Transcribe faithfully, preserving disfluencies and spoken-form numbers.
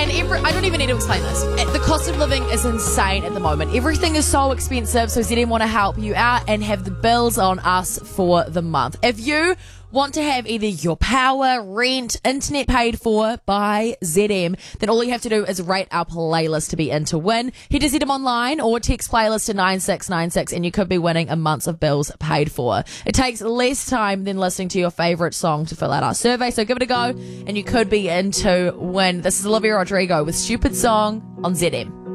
And every, I don't even need to explain this. The cost of living is insane at the moment. Everything is so expensive, so Z M want to help you out and have the bills on us for the month. If you want to have either your power, rent, internet paid for by Z M, then all you have to do is rate our playlist to be in to win. Head to Z M Online or text playlist to nine six nine six and you could be winning a month of bills paid for. It takes less time than listening to your favourite song to fill out our survey, so give it a go and you could be in to win. This is Olivia Rodrigo with Stupid Song on Z M.